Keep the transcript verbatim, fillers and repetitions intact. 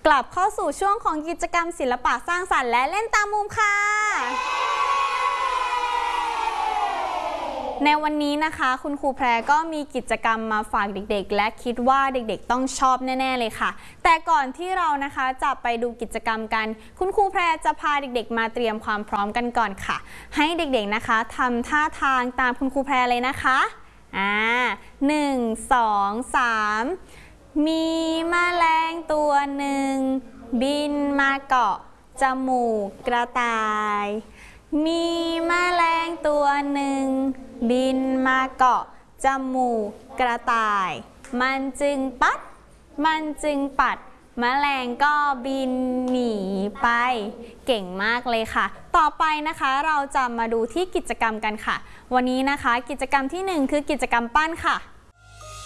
กลับเข้าสู่ช่วงของกิจกรรมศิลปะสร้างสรรค์และเล่นตามมุมค่ะในวันนี้นะคะคุณครูแพรก็มีกิจกรรมมาฝากเด็กๆและคิดว่าเด็กๆต้องชอบแน่ๆเลยค่ะแต่ก่อนที่เรานะคะจะไปดูกิจกรรมกันคุณครูแพรจะพาเด็กๆมาเตรียมความพร้อมกันก่อนค่ะให้เด็กๆนะคะทำท่าทางตามคุณครูแพรเลยนะคะอ่าหนึ่งสองสามมีแมลงตัวหนึ่งบินมาเกาะจมูกกระต่ายมีแมลงตัวหนึ่งบินมาเกาะจมูกกระต่ายมันจึงปัดมันจึงปัดแมลงก็บินหนีไปเก่งมากเลยค่ะต่อไปนะคะเราจะมาดูที่กิจกรรมกันค่ะวันนี้นะคะกิจกรรมที่หนึ่งคือกิจกรรมปั้นค่ะ